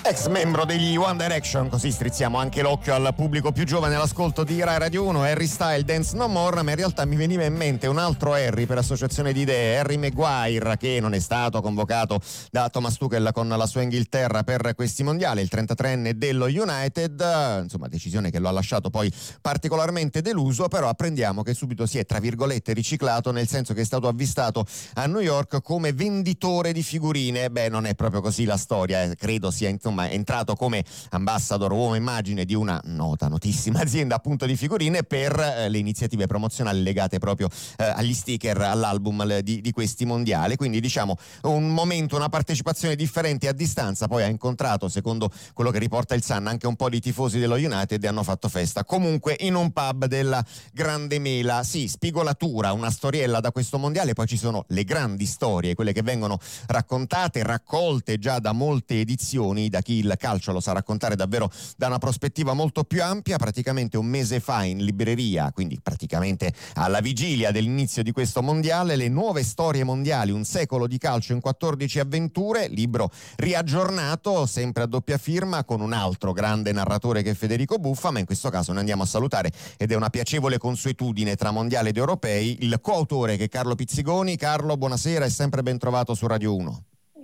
Ex membro degli One Direction, così strizziamo anche l'occhio al pubblico più giovane all'ascolto di Rai Radio 1. Harry Styles, Dance No More, ma in realtà mi veniva in mente un altro Harry per associazione di idee, Harry Maguire, che non è stato convocato da Thomas Tuchel con la sua Inghilterra per questi mondiali, il 33enne dello United, insomma decisione che lo ha lasciato poi particolarmente deluso, però apprendiamo che subito si è tra virgolette riciclato, nel senso che è stato avvistato a New York come venditore di figurine. Beh, non è proprio così la storia, credo sia insomma è entrato come ambassador, uomo immagine di una notissima azienda appunto di figurine per le iniziative promozionali legate proprio agli sticker, all'album di questi mondiali. Quindi diciamo un momento, una partecipazione differente a distanza. Poi ha incontrato, secondo quello che riporta il Sun, anche un po' di tifosi dello United e hanno fatto festa comunque in un pub della Grande Mela. Sì, spigolatura, una storiella da questo mondiale, poi ci sono le grandi storie, quelle che vengono raccontate, raccolte già da molte edizioni, da chi il calcio lo sa raccontare davvero da una prospettiva molto più ampia. Praticamente un mese fa in libreria, quindi praticamente alla vigilia dell'inizio di questo mondiale, Le nuove storie mondiali, un secolo di calcio in 14 avventure, libro riaggiornato, sempre a doppia firma, con un altro grande narratore che è Federico Buffa, ma in questo caso ne andiamo a salutare, ed è una piacevole consuetudine tra mondiali ed europei, il coautore che è Carlo Pizzigoni. Carlo, buonasera e sempre ben trovato su Radio 1.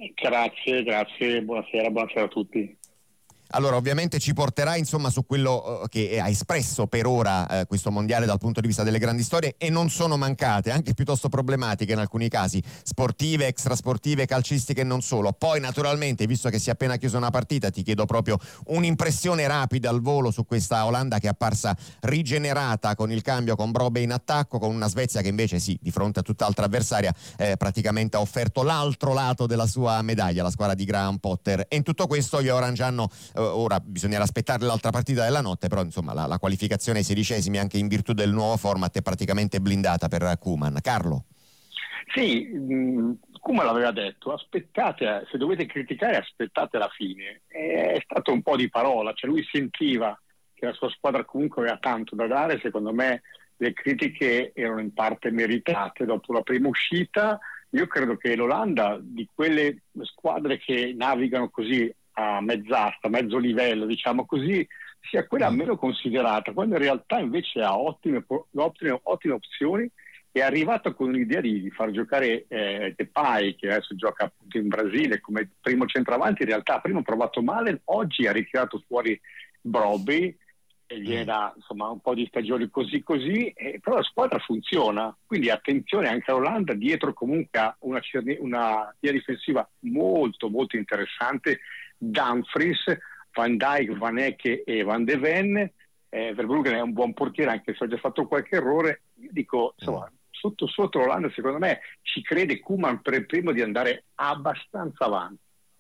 Grazie, buonasera a tutti. Allora, ovviamente ci porterà insomma su quello che ha espresso per ora questo mondiale dal punto di vista delle grandi storie, e non sono mancate, anche piuttosto problematiche in alcuni casi, sportive, extrasportive, calcistiche e non solo. Poi naturalmente, visto che si è appena chiusa una partita, ti chiedo proprio un'impressione rapida al volo su questa Olanda che è apparsa rigenerata con il cambio, con Brobbey in attacco, con una Svezia che invece sì, di fronte a tutt'altra avversaria praticamente ha offerto l'altro lato della sua medaglia, la squadra di Graham Potter. E in tutto questo gli Orange hanno ora bisognerà aspettare l'altra partita della notte, però insomma la qualificazione ai 16esimi, anche in virtù del nuovo format, è praticamente blindata per Koeman. Carlo? Sì, Koeman l'aveva detto, aspettate, se dovete criticare aspettate la fine. È stato un po' di parola, cioè lui sentiva che la sua squadra comunque aveva tanto da dare. Secondo me le critiche erano in parte meritate dopo la prima uscita. Io credo che l'Olanda, di quelle squadre che navigano così a mezz'asta, mezzo livello, diciamo così, sia quella meno considerata, quando in realtà invece ha ottime opzioni. È arrivato con l'idea di far giocare Depay, che adesso gioca appunto in Brasile come primo centravanti. In realtà prima ha provato male, oggi ha ritirato fuori Brobbey e viene da insomma un po' di stagioni così, però la squadra funziona, quindi attenzione anche all'Olanda. Dietro comunque ha una via difensiva molto molto interessante, Dumfries, Van Dijk, Van Ecke e Van de Ven. Verbruggen è un buon portiere, anche se ha già fatto qualche errore. Io dico, insomma, sotto l'Olanda secondo me ci crede Koeman per primo di andare abbastanza avanti.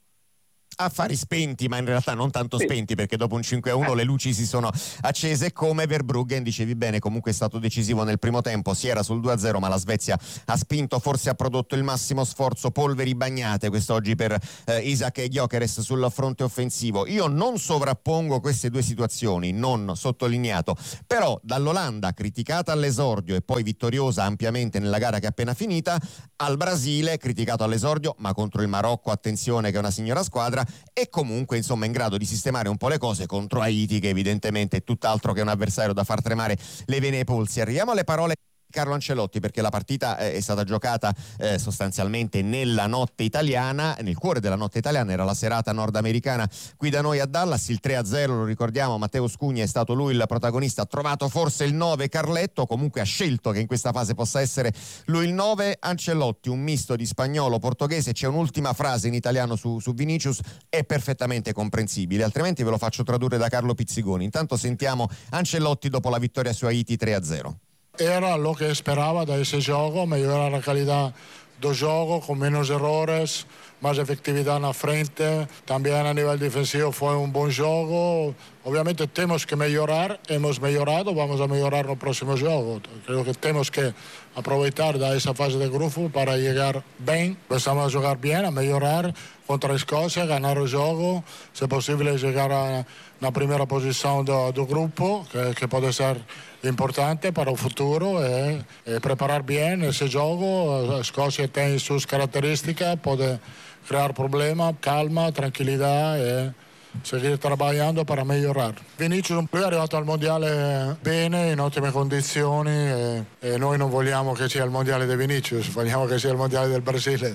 Affari spenti, ma in realtà non tanto sì, spenti, perché dopo un 5-1 le luci si sono accese. Come Verbruggen, dicevi bene, comunque è stato decisivo nel primo tempo, si era sul 2-0, ma la Svezia ha spinto, forse ha prodotto il massimo sforzo. Polveri bagnate quest'oggi per Isaac e Gyökeres sul fronte offensivo. Io non sovrappongo queste due situazioni, non sottolineato, però dall'Olanda, criticata all'esordio e poi vittoriosa ampiamente nella gara che è appena finita, al Brasile, criticato all'esordio, ma contro il Marocco, attenzione, che è una signora squadra, e comunque insomma in grado di sistemare un po' le cose contro Haiti, che evidentemente è tutt'altro che un avversario da far tremare le vene ai polsi. Arriviamo alle parole Carlo Ancelotti, perché la partita è stata giocata sostanzialmente nella notte italiana, nel cuore della notte italiana. Era la serata nordamericana qui da noi a Dallas, il 3-0 lo ricordiamo, Matteo Scugna è stato lui il protagonista, ha trovato forse il 9 Carletto, comunque ha scelto che in questa fase possa essere lui il 9. Ancelotti, un misto di spagnolo, portoghese, c'è un'ultima frase in italiano su Vinicius, è perfettamente comprensibile, altrimenti ve lo faccio tradurre da Carlo Pizzigoni. Intanto sentiamo Ancelotti dopo la vittoria su Haiti 3-0. Era lo que esperaba de ese juego, mejorar la calidad del juego con menos errores, más efectividad en la frente. También a nivel defensivo fue un buen juego. Obviamente tenemos que mejorar, hemos mejorado, vamos a mejorar en el próximo juego. Creo que tenemos que aprovechar de esa fase de grupo para llegar bien. Empezamos a jugar bien, a mejorar contra Escocia, ganar el juego, si es posible llegar a la primera posición del grupo, que puede ser importante para el futuro, y preparar bien ese juego. Escocia tiene sus características, puede crear problemas, calma, tranquilidad, y seguir trabajando para mejorar. Vinicius è arrivato al mondiale bene, in ottime condizioni e noi non vogliamo che sia il mondiale di Vinicius, vogliamo che sia il mondiale del Brasile.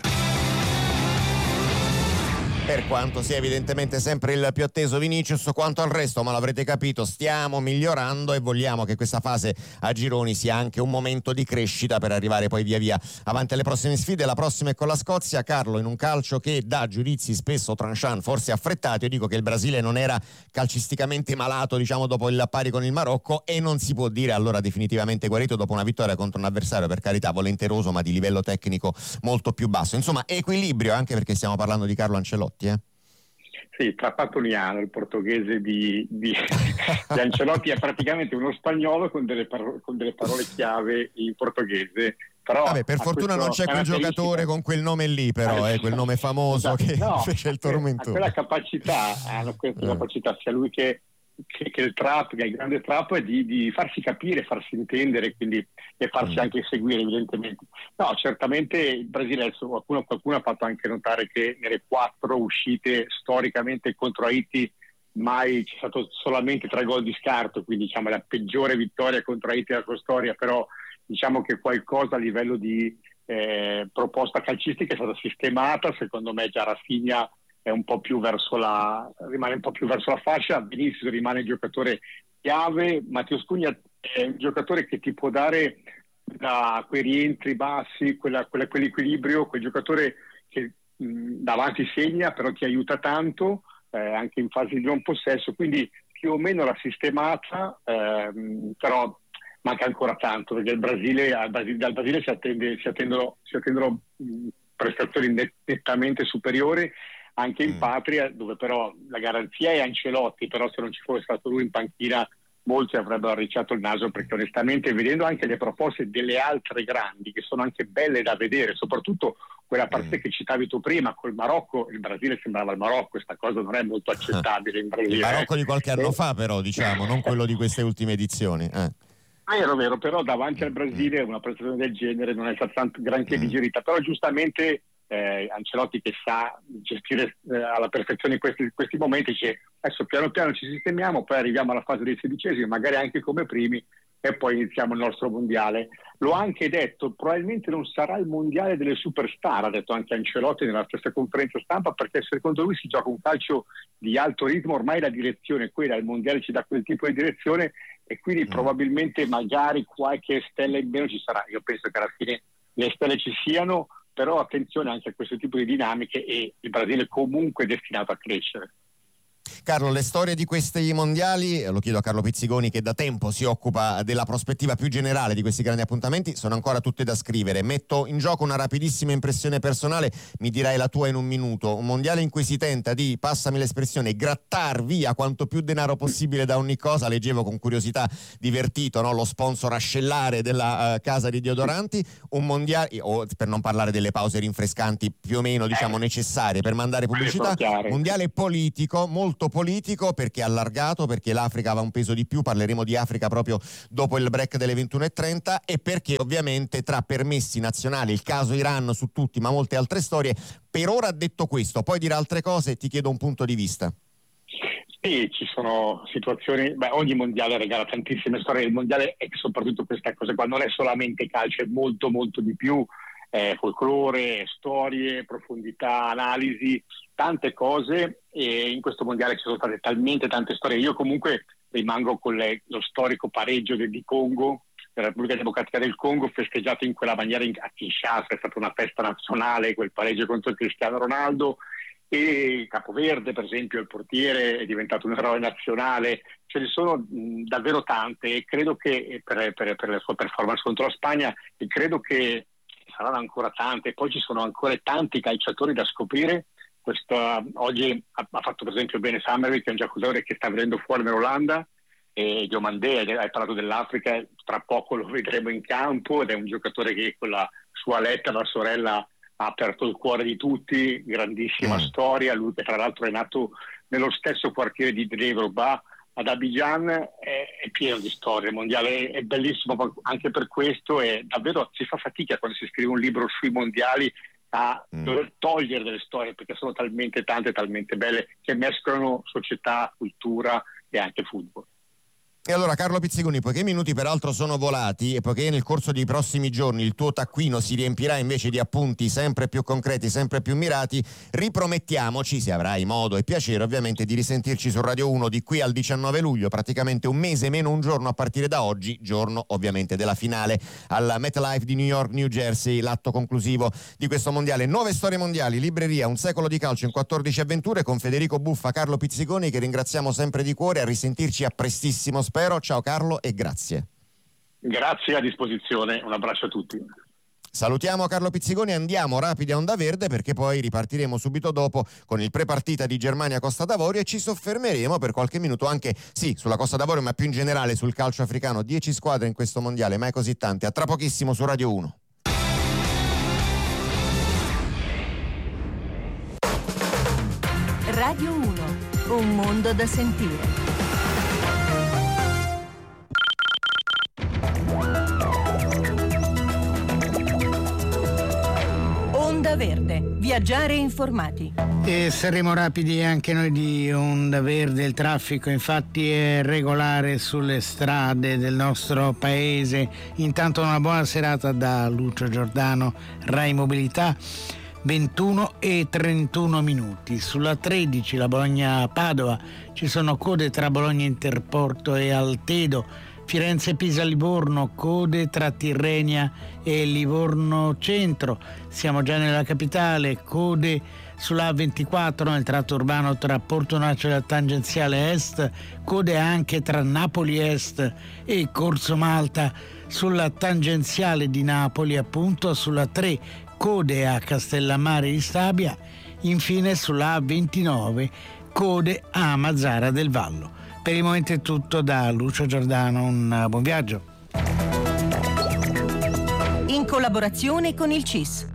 Per quanto sia evidentemente sempre il più atteso Vinicius, quanto al resto, ma l'avrete capito, stiamo migliorando e vogliamo che questa fase a gironi sia anche un momento di crescita per arrivare poi via via avanti alle prossime sfide. La prossima è con la Scozia. Carlo, in un calcio che dà giudizi spesso tranchant, forse affrettati, io dico che il Brasile non era calcisticamente malato, diciamo, dopo il pari con il Marocco, e non si può dire allora definitivamente guarito dopo una vittoria contro un avversario, per carità, volenteroso, ma di livello tecnico molto più basso. Insomma, equilibrio, anche perché stiamo parlando di Carlo Ancelotti. Sì, trapattoniano, il portoghese di Ancelotti è praticamente uno spagnolo con delle parole chiave in portoghese. Però vabbè, per fortuna non c'è quel giocatore con quel nome lì, però, quel nome famoso che fece il tormentone. Quella capacità, hanno questa capacità, sia lui che il trap, che è il grande trap, è di farsi capire, farsi intendere, quindi, e farsi anche seguire, evidentemente. No, certamente il Brasile, adesso qualcuno ha fatto anche notare che nelle 4 uscite storicamente contro Haiti mai c'è stato solamente 3 gol di scarto, quindi diciamo la peggiore vittoria contro Haiti della sua storia, però diciamo che qualcosa a livello di proposta calcistica è stata sistemata. Secondo me già Rafinha è un po' più rimane un po' più verso la fascia, Vinicius rimane il giocatore chiave, Matheus Cunha è un giocatore che ti può dare da quei rientri bassi, quell'equilibrio, quel giocatore che davanti segna, però ti aiuta tanto, anche in fase di non possesso, quindi più o meno l'ha sistemata, però manca ancora tanto, perché dal Brasile si attendono prestazioni nettamente superiori, anche in patria, dove però la garanzia è Ancelotti, però se non ci fosse stato lui in panchina molti avrebbero arricciato il naso, perché onestamente, vedendo anche le proposte delle altre grandi, che sono anche belle da vedere, soprattutto quella parte che citavi tu prima col Marocco, il Brasile sembrava il Marocco, questa cosa non è molto accettabile in Brasile. Il Marocco di qualche anno fa, però, diciamo, non quello di queste ultime edizioni. Vero, però davanti al Brasile una prestazione del genere non è stata tanto granché digerita, però giustamente Ancelotti, che sa gestire alla perfezione questi momenti, dice adesso piano piano ci sistemiamo, poi arriviamo alla fase dei 16esimi, magari anche come primi, e poi iniziamo il nostro mondiale. L'ho anche detto, probabilmente non sarà il mondiale delle superstar, ha detto anche Ancelotti nella stessa conferenza stampa, perché secondo lui si gioca un calcio di alto ritmo, ormai la direzione è quella, il mondiale ci dà quel tipo di direzione, e quindi probabilmente magari qualche stella in meno ci sarà. Io penso che alla fine le stelle ci siano, però attenzione anche a questo tipo di dinamiche, e il Brasile comunque è destinato a crescere. Carlo, le storie di questi mondiali, lo chiedo a Carlo Pizzigoni che da tempo si occupa della prospettiva più generale di questi grandi appuntamenti, sono ancora tutte da scrivere. Metto in gioco una rapidissima impressione personale, mi dirai la tua in un minuto. Un mondiale in cui si tenta di, passami l'espressione, grattar via quanto più denaro possibile da ogni cosa. Leggevo con curiosità, divertito, no? Lo sponsor ascellare della casa di deodoranti. Un mondiale, o per non parlare delle pause rinfrescanti più o meno diciamo necessarie per mandare pubblicità. Mondiale politico, molto politico, perché allargato, perché l'Africa aveva un peso di più, parleremo di Africa proprio dopo il break delle 21:30, e perché ovviamente tra permessi nazionali, il caso Iran su tutti, ma molte altre storie. Per ora detto questo, poi dire altre cose, ti chiedo un punto di vista. Sì, ci sono situazioni, ogni mondiale regala tantissime storie, il mondiale è soprattutto questa cosa qua, non è solamente calcio, è molto molto di più, folklore, storie, profondità, analisi, tante cose, e in questo mondiale ci sono state talmente tante storie. Io comunque rimango con lo storico pareggio di Congo, della Repubblica Democratica del Congo, festeggiato in quella maniera a Kinshasa, è stata una festa nazionale quel pareggio contro il Cristiano Ronaldo, e Capoverde per esempio, il portiere, è diventato un eroe nazionale. Ce ne sono davvero tante, e credo che per la sua performance contro la Spagna, e credo che saranno ancora tante. Poi ci sono ancora tanti calciatori da scoprire. Oggi ha fatto per esempio bene Summerville, che è un giocatore che sta venendo fuori nell'Olanda, e Diomandé, hai parlato dell'Africa, tra poco lo vedremo in campo, ed è un giocatore che con la sua Letta, la sorella, ha aperto il cuore di tutti, grandissima storia. Lui che tra l'altro è nato nello stesso quartiere di Drogba ad Abidjan, è pieno di storie. Il mondiale è bellissimo anche per questo, e davvero si fa fatica quando si scrive un libro sui mondiali a dover togliere delle storie, perché sono talmente tante, talmente belle, che mescolano società, cultura e anche football. E allora Carlo Pizziconi, poiché i minuti peraltro sono volati e poiché nel corso dei prossimi giorni il tuo taccuino si riempirà invece di appunti sempre più concreti, sempre più mirati, ripromettiamoci, se avrai modo e piacere ovviamente, di risentirci su Radio 1 di qui al 19 luglio, praticamente un mese meno un giorno a partire da oggi, giorno ovviamente della finale al MetLife di New York, New Jersey, l'atto conclusivo di questo mondiale. Nuove storie mondiali, libreria Un secolo di calcio in 14 avventure con Federico Buffa, Carlo Pizziconi, che ringraziamo sempre di cuore. A risentirci a prestissimo, spero. Ciao Carlo e grazie. Grazie, a disposizione, un abbraccio a tutti. Salutiamo Carlo Pizziconi, andiamo rapidi a Onda Verde perché poi ripartiremo subito dopo con il prepartita di Germania-Costa d'Avorio e ci soffermeremo per qualche minuto anche, sì, sulla Costa d'Avorio, ma più in generale sul calcio africano. 10 squadre in questo mondiale, mai così tante. A tra pochissimo su Radio 1. Radio 1, un mondo da sentire. Onda Verde, viaggiare informati. E saremo rapidi anche noi di Onda Verde. Il traffico infatti è regolare sulle strade del nostro paese. Intanto una buona serata da Lucio Giordano, Rai Mobilità. 21 e 31 minuti. Sulla 13 la Bologna-Padova ci sono code tra Bologna Interporto e Altedo. Firenze-Pisa-Livorno, code tra Tirrenia e Livorno Centro. Siamo già nella capitale, code sulla A24 nel tratto urbano tra Porto Nacio e la tangenziale est, code anche tra Napoli Est e Corso Malta sulla tangenziale di Napoli, appunto sulla 3, code a Castellammare di Stabia, infine sulla A29, code a Mazzara del Vallo. Per il momento è tutto da Lucio Giordano, un buon viaggio. In collaborazione con il CIS.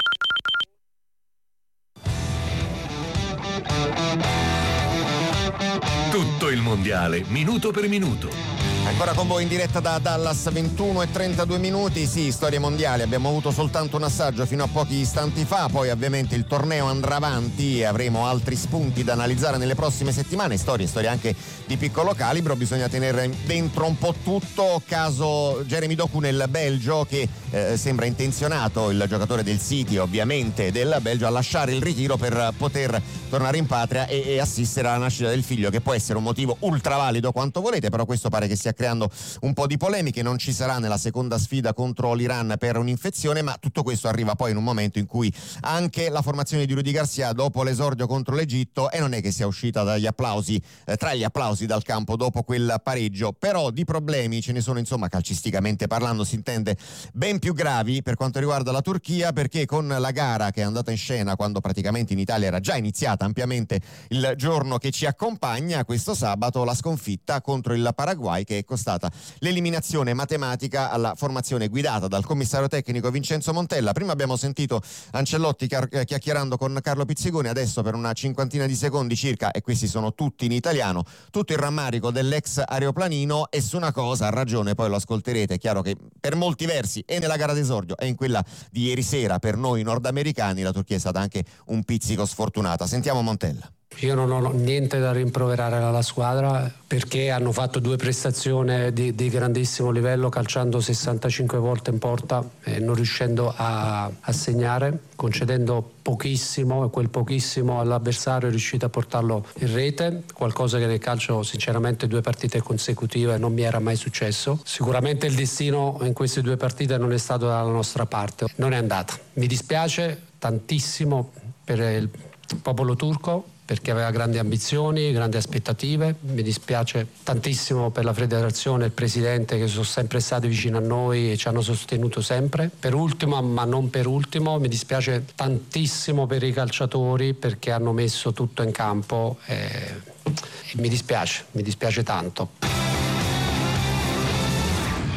Tutto il mondiale, minuto per minuto. Ancora con voi in diretta da Dallas, 21 e 32 minuti. Sì, storie mondiali, abbiamo avuto soltanto un assaggio fino a pochi istanti fa, poi ovviamente il torneo andrà avanti e avremo altri spunti da analizzare nelle prossime settimane, storie anche di piccolo calibro, bisogna tenere dentro un po' tutto. Caso Jeremy Doku nel Belgio, che sembra intenzionato, il giocatore del City ovviamente del Belgio, a lasciare il ritiro per poter tornare in patria e assistere alla nascita del figlio, che può essere un motivo ultravalido quanto volete, però questo pare che stia creando un po' di polemiche. Non ci sarà nella seconda sfida contro l'Iran per un'infezione, ma tutto questo arriva poi in un momento in cui anche la formazione di Rudy Garcia, dopo l'esordio contro l'Egitto, e non è che sia uscita dagli applausi, tra gli applausi dal campo dopo quel pareggio, però di problemi ce ne sono, insomma, calcisticamente parlando, si intende, ben più gravi per quanto riguarda la Turchia, perché con la gara che è andata in scena quando praticamente in Italia era già iniziata ampiamente il giorno che ci accompagna, questo sabato la sconfitta contro il Paraguay, che è costata l'eliminazione matematica alla formazione guidata dal commissario tecnico Vincenzo Montella. Prima abbiamo sentito Ancelotti chiacchierando con Carlo Pizziconi, adesso per una cinquantina di secondi circa, e questi sono tutti in italiano, tutto il rammarico dell'ex aeroplanino, e su una cosa ha ragione, poi lo ascolterete. È chiaro che per molti versi, e nella gara d'esordio e in quella di ieri sera, per noi nordamericani la Turchia è stata anche un pizzico sfortunata. Sentiamo Montella. Io non ho niente da rimproverare alla squadra, perché hanno fatto due prestazioni di grandissimo livello, calciando 65 volte in porta e non riuscendo a segnare, concedendo pochissimo, e quel pochissimo all'avversario è riuscito a portarlo in rete, qualcosa che nel calcio sinceramente 2 partite consecutive non mi era mai successo. Sicuramente il destino in queste 2 partite non è stato dalla nostra parte, non è andata. Mi dispiace tantissimo per il popolo turco, perché aveva grandi ambizioni, grandi aspettative. Mi dispiace tantissimo per la federazione e il presidente, che sono sempre stati vicino a noi e ci hanno sostenuto sempre. Per ultimo, ma non per ultimo, mi dispiace tantissimo per i calciatori, perché hanno messo tutto in campo e mi dispiace tanto.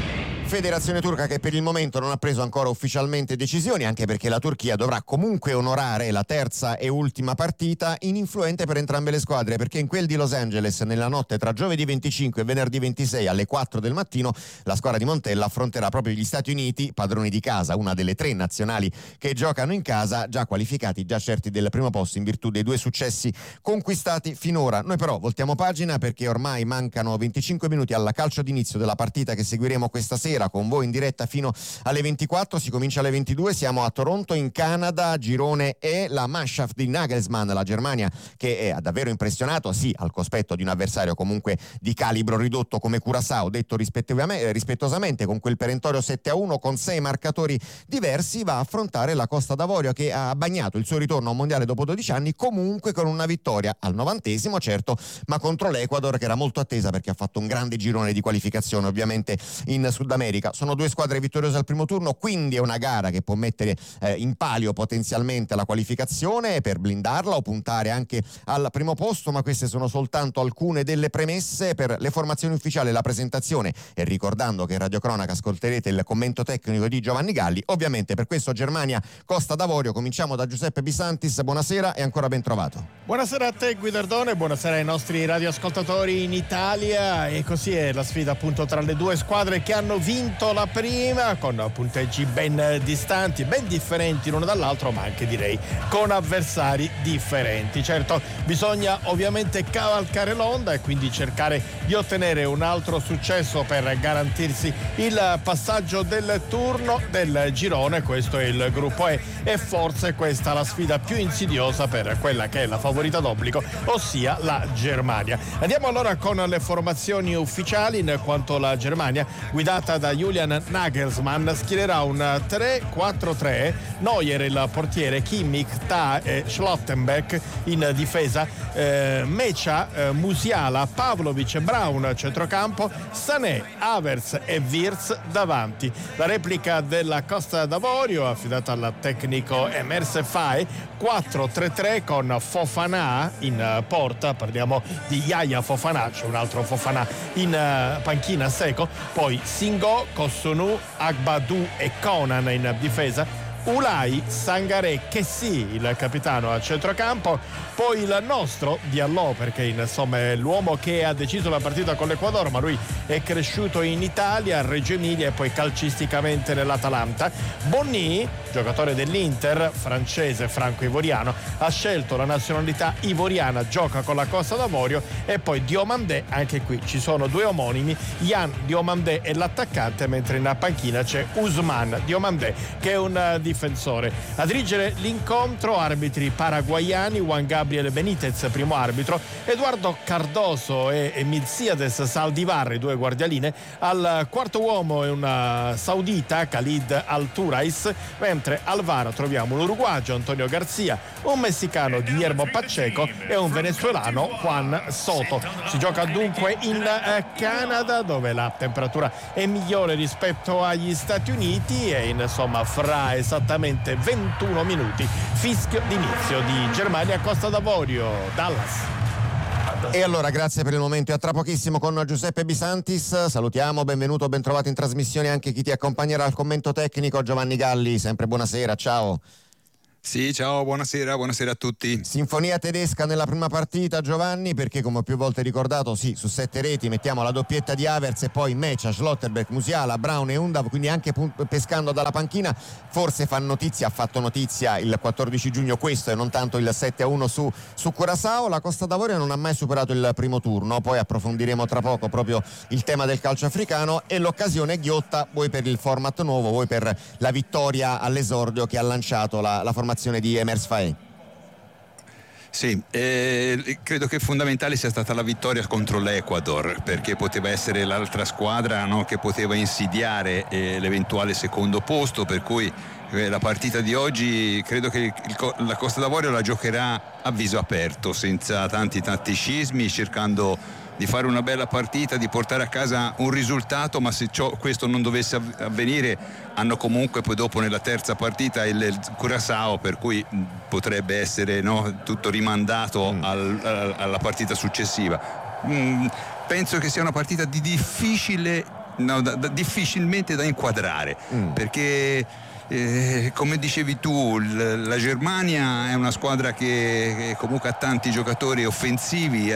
Federazione turca che per il momento non ha preso ancora ufficialmente decisioni, anche perché la Turchia dovrà comunque onorare la terza e ultima partita ininfluente per entrambe le squadre, perché in quel di Los Angeles nella notte tra giovedì 25 e venerdì 26 alle 4 del mattino la squadra di Montella affronterà proprio gli Stati Uniti, padroni di casa, una delle 3 nazionali che giocano in casa, già qualificati, già certi del primo posto in virtù dei 2 successi conquistati finora. Noi però voltiamo pagina, perché ormai mancano 25 minuti alla calcio d'inizio della partita che seguiremo questa sera con voi in diretta fino alle 24. Si comincia alle 22, siamo a Toronto in Canada, girone E, la Mannschaft di Nagelsmann, la Germania che ha davvero impressionato, sì, al cospetto di un avversario comunque di calibro ridotto come Curaçao, detto rispettosamente, con quel perentorio 7-1 con 6 marcatori diversi, va a affrontare la Costa d'Avorio che ha bagnato il suo ritorno a un mondiale dopo 12 anni comunque con una vittoria al 90esimo, certo, ma contro l'Ecuador che era molto attesa perché ha fatto un grande girone di qualificazione ovviamente in Sud America. Sono 2 squadre vittoriose al primo turno, quindi è una gara che può mettere in palio potenzialmente la qualificazione per blindarla o puntare anche al primo posto, ma queste sono soltanto alcune delle premesse per le formazioni ufficiali e la presentazione, e ricordando che in radiocronaca ascolterete il commento tecnico di Giovanni Galli. Ovviamente per questo Germania Costa d'Avorio cominciamo da Giuseppe Bisantis. Buonasera e ancora ben trovato. Buonasera a te Guidardone, buonasera ai nostri radioascoltatori in Italia. E così è la sfida appunto tra le 2 squadre che hanno vinto la prima con punteggi ben distanti, ben differenti l'uno dall'altro, ma anche direi con avversari differenti. Certo, bisogna ovviamente cavalcare l'onda e quindi cercare di ottenere un altro successo per garantirsi il passaggio del turno del girone. Questo è il gruppo E e forse questa è la sfida più insidiosa per quella che è la favorita d'obbligo, ossia la Germania. Andiamo allora con le formazioni ufficiali, in quanto la Germania, guidata da Julian Nagelsmann, schiererà un 3-4-3, Neuer il portiere, Kimmich, Tah e Schlottenbeck in difesa, Mecha, Musiala, Pavlovic, Braun centrocampo, Sané, Havertz e Wirtz davanti. La replica della Costa d'Avorio affidata al tecnico Emers Faé, 4-3-3 con Fofana in porta, parliamo di Yaya Fofana, c'è un altro Fofana in panchina secco, poi Singo, Kosunu, Agbadou e Conan in difesa, Ulai, Sangaré, Kessi il capitano a centrocampo, poi il nostro Diallo, perché insomma è l'uomo che ha deciso la partita con l'Ecuador, ma lui è cresciuto in Italia, a Reggio Emilia e poi calcisticamente nell'Atalanta. Bonni, giocatore dell'Inter, francese franco-ivoriano, ha scelto la nazionalità ivoriana, gioca con la Costa d'Avorio. E poi Diomandé, anche qui ci sono 2 omonimi, Yan Diomandé è l'attaccante, mentre in panchina c'è Ousmane Diomandé che è un difensore. A dirigere l'incontro arbitri paraguayani, Juan Gabriel Benitez primo arbitro, Eduardo Cardoso e Milciades Saldivar, i 2 guardialine. Al quarto uomo è una saudita, Khalid Al-Turais, mentre al VAR troviamo un uruguagio, Antonio Garcia, un messicano, Guillermo Pacheco, e un venezuelano, Juan Soto. Si gioca dunque in Canada, dove la temperatura è migliore rispetto agli Stati Uniti, e insomma fra esattamente 21 minuti fischio d'inizio di Germania Costa d'Avorio. Dallas. E allora grazie per il momento e a tra pochissimo con Giuseppe Bisantis. Salutiamo, benvenuto, ben trovato in trasmissione anche chi ti accompagnerà al commento tecnico, Giovanni Galli. Sempre buonasera, ciao. Sì, ciao, buonasera a tutti. Sinfonia tedesca nella prima partita, Giovanni, perché come ho più volte ricordato, sì, su 7 reti mettiamo la doppietta di Havertz e poi Mecha, Schlotterbeck, Musiala, Braun e Undav, quindi anche pescando dalla panchina forse ha fatto notizia il 14 giugno questo e non tanto il 7-1 su Curaçao. La Costa d'Avorio non ha mai superato il primo turno, poi approfondiremo tra poco proprio il tema del calcio africano, e l'occasione è ghiotta, voi per il format nuovo, voi per la vittoria all'esordio che ha lanciato la formazione di Emers Faé. Sì, credo che fondamentale sia stata la vittoria contro l'Ecuador, perché poteva essere l'altra squadra, no, che poteva insidiare l'eventuale secondo posto, per cui la partita di oggi credo che la Costa d'Avorio la giocherà a viso aperto, senza tanti tatticismi, cercando di fare una bella partita, di portare a casa un risultato, ma se questo non dovesse avvenire hanno comunque poi dopo nella terza partita il Curaçao, per cui potrebbe essere, no, tutto rimandato alla partita successiva. Penso che sia una partita di difficile difficilmente da inquadrare, perché come dicevi tu, la Germania è una squadra che comunque ha tanti giocatori offensivi,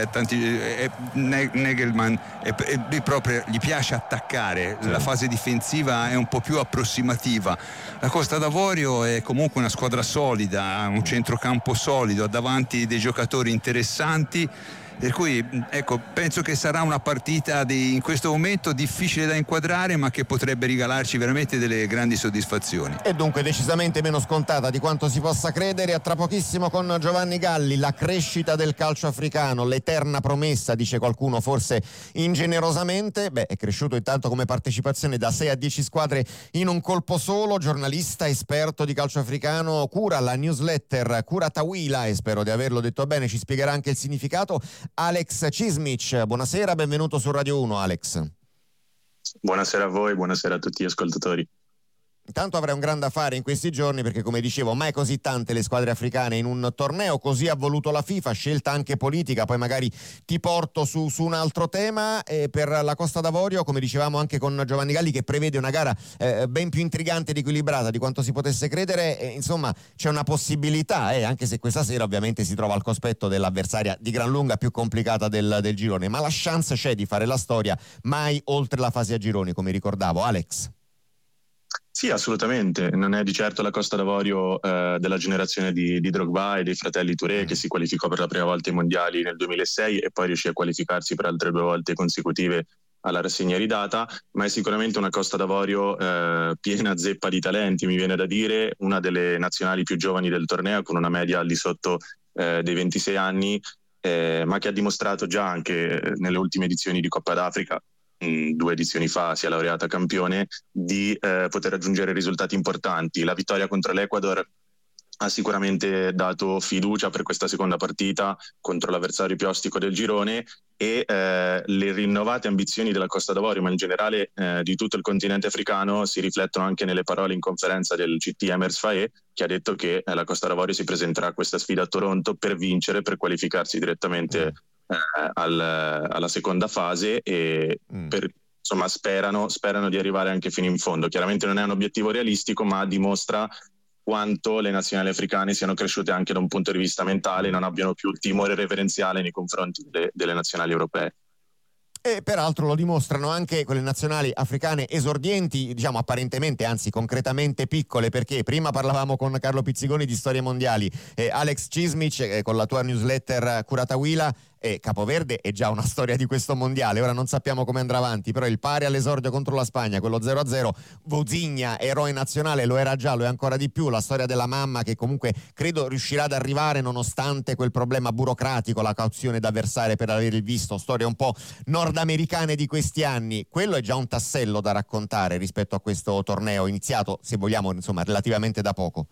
Nagelsmann proprio gli piace attaccare, la fase difensiva è un po' più approssimativa. La Costa d'Avorio è comunque una squadra solida, ha un centrocampo solido, ha davanti dei giocatori interessanti, per cui ecco, penso che sarà una partita in questo momento difficile da inquadrare, ma che potrebbe regalarci veramente delle grandi soddisfazioni. E dunque decisamente meno scontata di quanto si possa credere. A tra pochissimo con Giovanni Galli. La crescita del calcio africano, l'eterna promessa, dice qualcuno forse ingenerosamente. È cresciuto intanto come partecipazione da 6 a 10 squadre in un colpo solo. Giornalista esperto di calcio africano, cura la newsletter Kuratawila, e spero di averlo detto bene, ci spiegherà anche il significato, Alex Cismic. Buonasera, benvenuto su Radio 1, Alex. Buonasera a voi, buonasera a tutti gli ascoltatori. Intanto avrai un grande affare in questi giorni, perché come dicevo mai così tante le squadre africane in un torneo, così ha voluto la FIFA, scelta anche politica. Poi magari ti porto su un altro tema. Per la Costa d'Avorio, come dicevamo anche con Giovanni Galli, che prevede una gara ben più intrigante ed equilibrata di quanto si potesse credere, insomma c'è una possibilità, anche se questa sera ovviamente si trova al cospetto dell'avversaria di gran lunga più complicata del girone, ma la chance c'è di fare la storia mai oltre la fase a gironi, come ricordavo. Alex? Sì, assolutamente. Non è di certo la Costa d'Avorio della generazione di Drogba e dei fratelli Touré, che si qualificò per la prima volta ai mondiali nel 2006 e poi riuscì a qualificarsi per altre 2 volte consecutive alla rassegna ridata, ma è sicuramente una Costa d'Avorio piena zeppa di talenti, mi viene da dire, una delle nazionali più giovani del torneo, con una media al di sotto dei 26 anni, ma che ha dimostrato già anche nelle ultime edizioni di Coppa d'Africa, 2 edizioni fa si è laureata campione, di poter raggiungere risultati importanti. La vittoria contro l'Ecuador ha sicuramente dato fiducia per questa seconda partita contro l'avversario più ostico del girone, e le rinnovate ambizioni della Costa d'Avorio, ma in generale di tutto il continente africano, si riflettono anche nelle parole in conferenza del CT Emers Faé, che ha detto che la Costa d'Avorio si presenterà a questa sfida a Toronto per vincere, per qualificarsi direttamente alla seconda fase, e insomma sperano di arrivare anche fino in fondo. Chiaramente non è un obiettivo realistico, ma dimostra quanto le nazionali africane siano cresciute anche da un punto di vista mentale, non abbiano più il timore reverenziale nei confronti delle nazionali europee. E peraltro lo dimostrano anche quelle nazionali africane esordienti, diciamo apparentemente, anzi concretamente piccole, perché prima parlavamo con Carlo Pizzigoni di storie mondiali, Alex Cismic con la tua newsletter Kuratawila, Capoverde è già una storia di questo mondiale. Ora non sappiamo come andrà avanti, però il pari all'esordio contro la Spagna, quello 0-0, Vozinha, eroe nazionale, lo era già, lo è ancora di più. La storia della mamma, che comunque credo riuscirà ad arrivare nonostante quel problema burocratico, la cauzione da versare per avere il visto, storie un po' nordamericane di questi anni. Quello è già un tassello da raccontare rispetto a questo torneo iniziato, se vogliamo, insomma, relativamente da poco.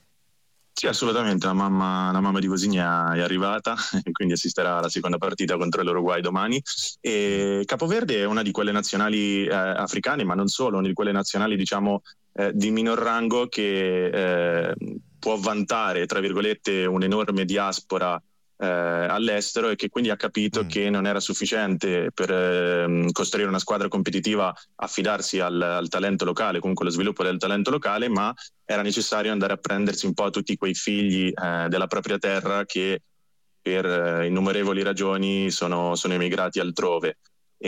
Sì, assolutamente, la mamma di Vozinha è arrivata, quindi assisterà alla seconda partita contro l'Uruguay domani. E Capoverde è una di quelle nazionali africane, ma non solo, una di quelle nazionali diciamo di minor rango, che può vantare, tra virgolette, un'enorme diaspora all'estero, e che quindi ha capito che non era sufficiente per costruire una squadra competitiva affidarsi al talento locale, comunque allo sviluppo del talento locale, ma era necessario andare a prendersi un po' tutti quei figli della propria terra che per innumerevoli ragioni sono emigrati altrove.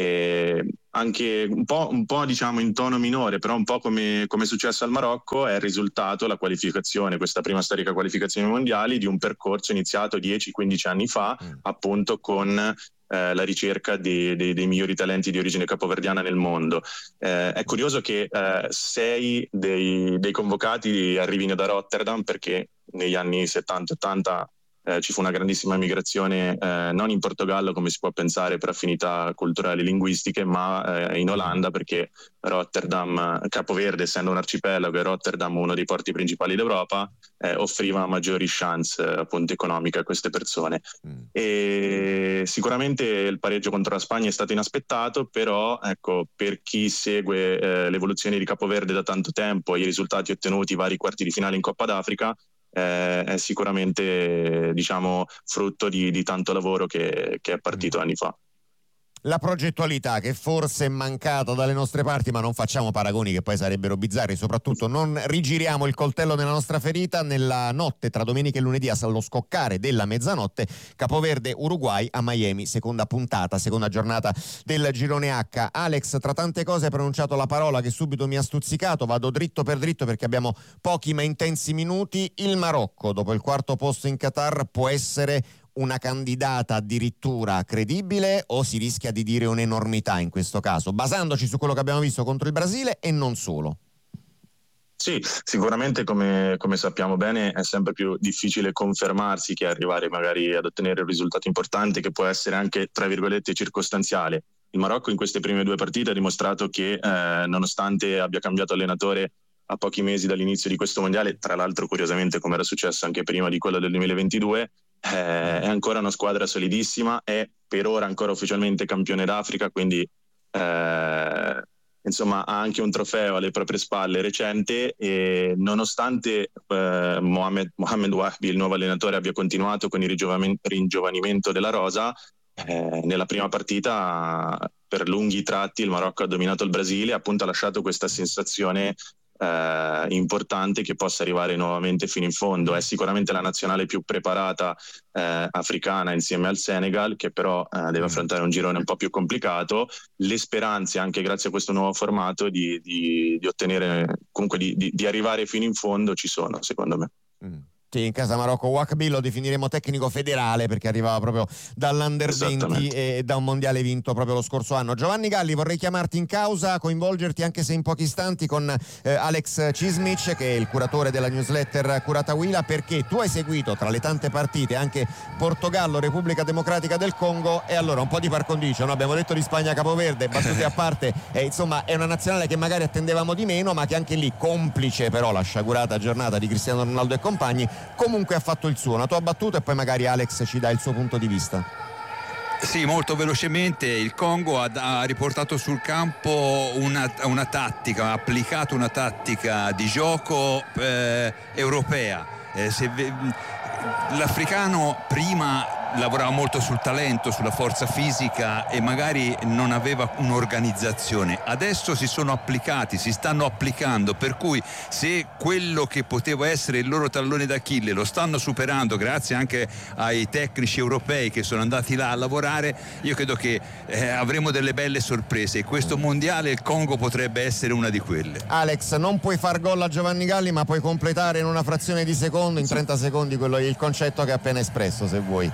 E anche un po' diciamo in tono minore, però un po' come è successo al Marocco, è il risultato, la qualificazione, questa prima storica qualificazione mondiali, di un percorso iniziato 10-15 anni fa, appunto con la ricerca dei migliori talenti di origine capoverdiana nel mondo. È curioso che 6 dei convocati arrivino da Rotterdam, perché negli anni 70-80 ci fu una grandissima migrazione, non in Portogallo come si può pensare per affinità culturali e linguistiche, ma in Olanda, perché Rotterdam, Capoverde essendo un arcipelago e Rotterdam uno dei porti principali d'Europa, offriva maggiori chance appunto economiche a queste persone. E sicuramente il pareggio contro la Spagna è stato inaspettato, però ecco, per chi segue l'evoluzione di Capoverde da tanto tempo e i risultati ottenuti, vari quarti di finale in Coppa d'Africa, è sicuramente diciamo frutto di tanto lavoro che è partito anni fa. La progettualità che forse è mancata dalle nostre parti, ma non facciamo paragoni che poi sarebbero bizzarri, soprattutto non rigiriamo il coltello nella nostra ferita. Nella notte tra domenica e lunedì allo scoccare della mezzanotte, Capoverde-Uruguay a Miami, seconda giornata del girone H. Alex, tra tante cose hai pronunciato la parola che subito mi ha stuzzicato, vado dritto per dritto perché abbiamo pochi ma intensi minuti. Il Marocco, dopo il quarto posto in Qatar, può essere una candidata addirittura credibile o si rischia di dire un'enormità in questo caso, basandoci su quello che abbiamo visto contro il Brasile e non solo? Sì, sicuramente come sappiamo bene è sempre più difficile confermarsi che arrivare magari ad ottenere un risultato importante che può essere anche tra virgolette circostanziale. Il Marocco in queste prime 2 partite ha dimostrato che nonostante abbia cambiato allenatore a pochi mesi dall'inizio di questo mondiale, tra l'altro curiosamente come era successo anche prima di quello del 2022, è ancora una squadra solidissima, è per ora ancora ufficialmente campione d'Africa, quindi insomma ha anche un trofeo alle proprie spalle recente, e nonostante Mohamed Wahbi, il nuovo allenatore, abbia continuato con il ringiovanimento della rosa, nella prima partita per lunghi tratti il Marocco ha dominato il Brasile, appunto ha lasciato questa sensazione importante che possa arrivare nuovamente fino in fondo. È sicuramente la nazionale più preparata africana insieme al Senegal, che però deve affrontare un girone un po' più complicato. Le speranze, anche grazie a questo nuovo formato, di ottenere, comunque di arrivare fino in fondo ci sono, secondo me. Sì, in casa Marocco Wahbi lo definiremo tecnico federale perché arrivava proprio dall'Under 20 e da un mondiale vinto proprio lo scorso anno. Giovanni Galli, vorrei chiamarti in causa, coinvolgerti anche se in pochi istanti con Alex Cismic, che è il curatore della newsletter Curatahuila, perché tu hai seguito tra le tante partite anche Portogallo, Repubblica Democratica del Congo, e allora un po' di par condicio, no? Abbiamo detto di Spagna Capoverde, battute a parte, insomma è una nazionale che magari attendevamo di meno, ma che anche lì, complice però la sciagurata giornata di Cristiano Ronaldo e compagni, comunque ha fatto il suo. Una tua battuta e poi magari Alex ci dà il suo punto di vista. Sì, molto velocemente. Il Congo ha riportato sul campo una tattica, ha applicato una tattica di gioco europea. L'africano prima lavorava molto sul talento, sulla forza fisica e magari non aveva un'organizzazione. Adesso si stanno applicando, per cui se quello che poteva essere il loro tallone d'Achille lo stanno superando grazie anche ai tecnici europei che sono andati là a lavorare, io credo che avremo delle belle sorprese, e questo mondiale il Congo potrebbe essere una di quelle. Alex, non puoi far gol a Giovanni Galli, ma puoi completare in una frazione di secondo, in 30 secondi, il concetto che ha appena espresso, se vuoi.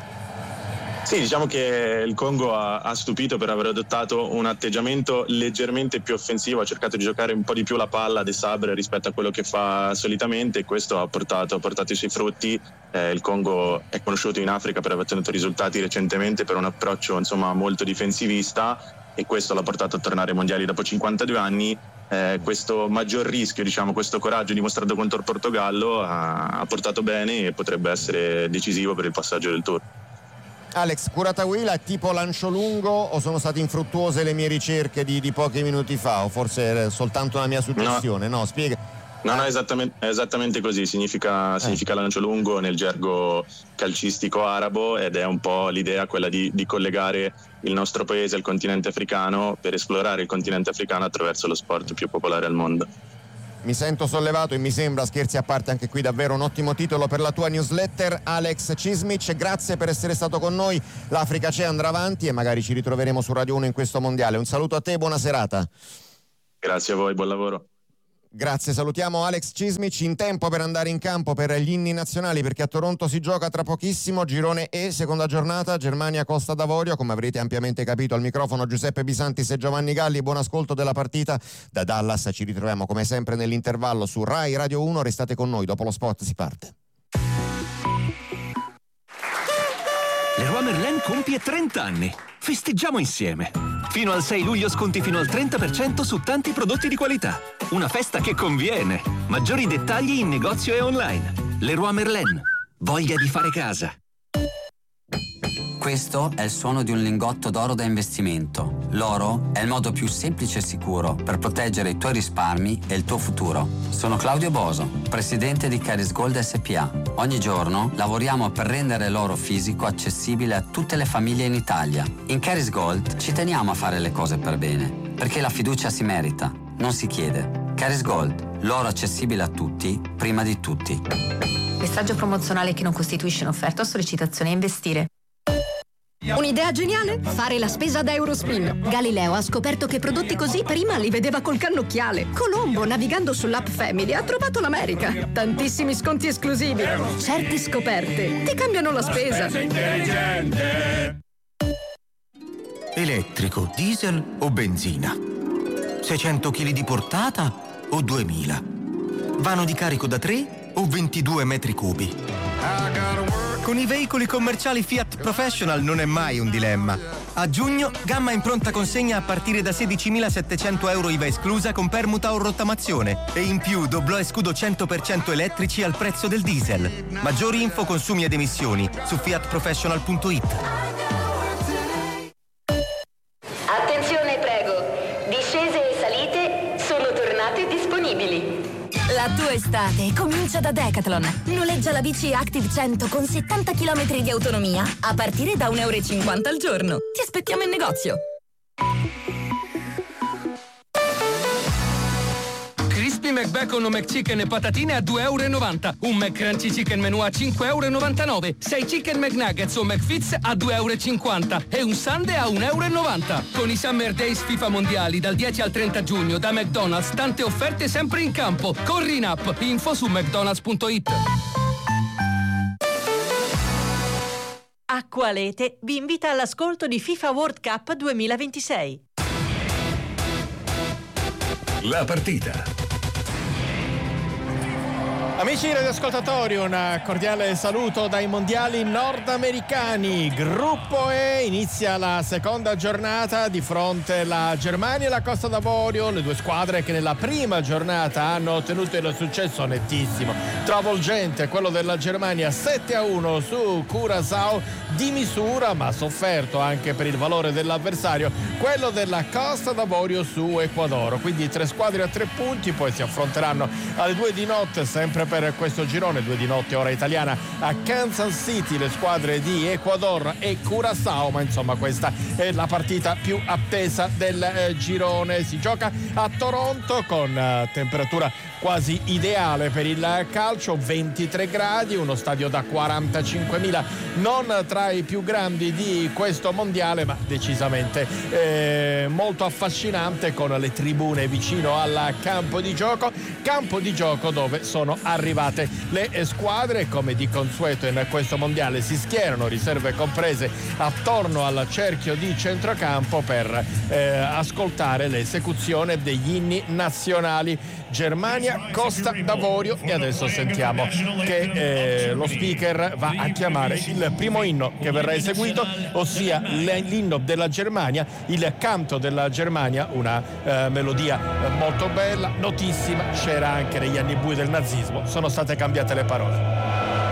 Sì, diciamo che il Congo ha stupito per aver adottato un atteggiamento leggermente più offensivo, ha cercato di giocare un po' di più la palla De Sabre rispetto a quello che fa solitamente, e questo ha portato i suoi frutti. Il Congo è conosciuto in Africa per aver ottenuto risultati recentemente per un approccio molto difensivista, e questo l'ha portato a tornare ai mondiali dopo 52 anni. Questo maggior rischio, questo coraggio dimostrato contro il Portogallo ha portato bene e potrebbe essere decisivo per il passaggio del turno. Alex, Curatahuila è tipo lancio lungo o sono state infruttuose le mie ricerche di pochi minuti fa, o forse è soltanto una mia suggestione? No, spiega. No, è esattamente così, significa lancio lungo nel gergo calcistico arabo, ed è un po' l'idea quella di collegare il nostro paese al continente africano per esplorare il continente africano attraverso lo sport più popolare al mondo. Mi sento sollevato e mi sembra, scherzi a parte, anche qui davvero un ottimo titolo per la tua newsletter. Alex Cismic, grazie per essere stato con noi. L'Africa c'è, andrà avanti e magari ci ritroveremo su Radio 1 in questo mondiale. Un saluto a te, buona serata. Grazie a voi, buon lavoro. Grazie, salutiamo Alex Cismic, in tempo per andare in campo per gli inni nazionali, perché a Toronto si gioca tra pochissimo, girone E, seconda giornata, Germania-Costa d'Avorio. Come avrete ampiamente capito, al microfono Giuseppe Bisantis e Giovanni Galli. Buon ascolto della partita da Dallas. Ci ritroviamo come sempre nell'intervallo su Rai Radio 1, restate con noi, dopo lo spot si parte. Leroy Merlin compie 30 anni. Festeggiamo insieme. Fino al 6 luglio sconti fino al 30% su tanti prodotti di qualità. Una festa che conviene. Maggiori dettagli in negozio e online. Leroy Merlin. Voglia di fare casa. Questo è il suono di un lingotto d'oro da investimento. L'oro è il modo più semplice e sicuro per proteggere i tuoi risparmi e il tuo futuro. Sono Claudio Boso, presidente di Caris Gold SPA. Ogni giorno lavoriamo per rendere l'oro fisico accessibile a tutte le famiglie in Italia. In Caris Gold ci teniamo a fare le cose per bene, perché la fiducia si merita, non si chiede. Caris Gold, l'oro accessibile a tutti, prima di tutti. Messaggio promozionale che non costituisce un'offerta o sollecitazione a investire. Un'idea geniale? Fare la spesa da Eurospin. Galileo ha scoperto che prodotti così prima li vedeva col cannocchiale. Colombo, navigando sull'app Family, ha trovato l'America. Tantissimi sconti esclusivi. Certe scoperte ti cambiano la spesa. Elettrico, diesel o benzina? 600 kg di portata o 2000? Vano di carico da 3 o 22 metri cubi? Con i veicoli commerciali Fiat Professional non è mai un dilemma. A giugno, gamma in pronta consegna a partire da 16.700 euro IVA esclusa con permuta o rottamazione. E in più doblò e scudo 100% elettrici al prezzo del diesel. Maggiori info, consumi ed emissioni su fiatprofessional.it. Attenzione, prego. Discese e salite sono tornate disponibili. La tua estate comincia da Decathlon. Noleggia la bici Active 100 con 70 km di autonomia a partire da €1,50 al giorno. Ti aspettiamo in negozio. Crispy McBacon o McChicken e patatine a €2,90. Un McCrunchy Chicken Menù a €5,99. 6 Chicken McNuggets o McFits a €2,50. E un Sundae a €1,90. Con i Summer Days FIFA Mondiali dal 10 al 30 giugno da McDonald's, tante offerte sempre in campo. Corri in app. Info su mcdonalds.it. Acqualete vi invita all'ascolto di FIFA World Cup 2026. La partita. Amici radioascoltatori, un cordiale saluto dai mondiali nordamericani. Gruppo E, inizia la seconda giornata, di fronte alla Germania e la Costa d'Avorio, le due squadre che nella prima giornata hanno ottenuto il successo nettissimo, travolgente, quello della Germania 7-1 su Curaçao, di misura ma sofferto anche per il valore dell'avversario, quello della Costa d'Avorio su Ecuador. Quindi 3 squadre a 3 punti, poi si affronteranno alle 2 di notte, sempre per questo girone, 2 di notte ora italiana, a Kansas City, le squadre di Ecuador e Curaçao. Ma insomma questa è la partita più attesa del girone. Si gioca a Toronto con temperatura quasi ideale per il calcio, 23 gradi, uno stadio da 45.000, non tra i più grandi di questo mondiale, ma decisamente molto affascinante, con le tribune vicino al campo di gioco dove sono arrivate le squadre. Come di consueto in questo mondiale si schierano, riserve comprese, attorno al cerchio di centrocampo per ascoltare l'esecuzione degli inni nazionali. Germania, Costa d'Avorio, e adesso sentiamo che lo speaker va a chiamare il primo inno che verrà eseguito, ossia l'inno della Germania, il canto della Germania, una melodia molto bella, notissima, c'era anche negli anni bui del nazismo, sono state cambiate le parole.